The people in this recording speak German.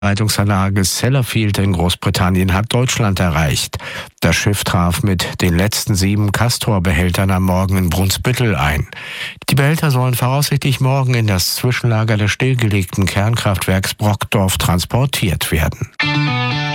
Leitungsanlage Sellafield in Großbritannien hat Deutschland erreicht. Das Schiff traf mit den letzten 7 Castor-Behältern am Morgen in Brunsbüttel ein. Die Behälter sollen voraussichtlich morgen in das Zwischenlager des stillgelegten Kernkraftwerks Brokdorf transportiert werden.